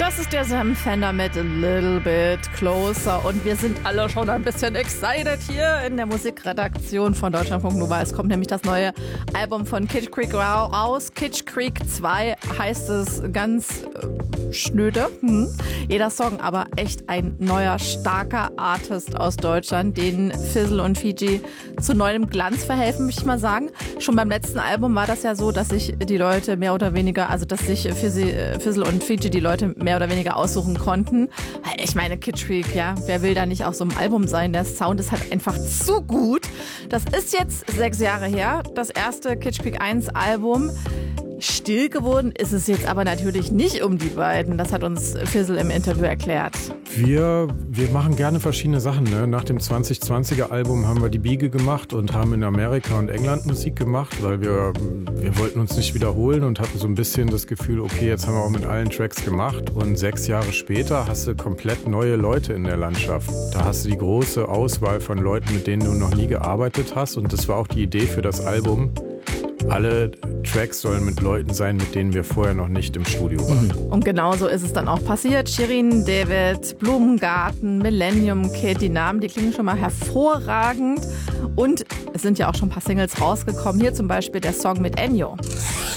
Das ist der Sam Fender mit A Little Bit Closer und wir sind alle schon ein bisschen excited hier in der Musikredaktion von Deutschlandfunk Nova. Es kommt nämlich das neue Album von Kitsch Creek raus. Kitsch Creek 2 heißt es ganz schnöde. Jeder Song aber echt ein neuer, starker Artist aus Deutschland, den Fizzle und Fiji zu neuem Glanz verhelfen, möchte ich mal sagen. Schon beim letzten Album war das ja so, dass sich die Leute mehr oder weniger, also dass sich Fizzle und Fiji die Leute mehr oder weniger aussuchen konnten. Ich meine, Kitsch Creek, ja, wer will da nicht auf so einem Album sein? Der Sound ist halt einfach zu gut. Das ist jetzt 6 Jahre her, das erste Kitsch Creek 1 Album. Still geworden ist es jetzt aber natürlich nicht um die beiden. Das hat uns Fizzle im Interview erklärt. Wir machen gerne verschiedene Sachen. Ne? Nach dem 2020er Album haben wir die Biege gemacht und haben in Amerika und England Musik gemacht, weil wir wollten uns nicht wiederholen und hatten so ein bisschen das Gefühl, okay, jetzt haben wir auch mit allen Tracks gemacht. Und 6 Jahre später hast du komplett neue Leute in der Landschaft. Da hast du die große Auswahl von Leuten, mit denen du noch nie gearbeitet hast. Und das war auch die Idee für das Album. Alle Tracks sollen mit Leuten sein, mit denen wir vorher noch nicht im Studio waren. Und genauso ist es dann auch passiert. Shirin David, Blumengarten, Millennium Kid, die Namen, die klingen schon mal hervorragend. Und es sind ja auch schon ein paar Singles rausgekommen. Hier zum Beispiel der Song mit Ennio.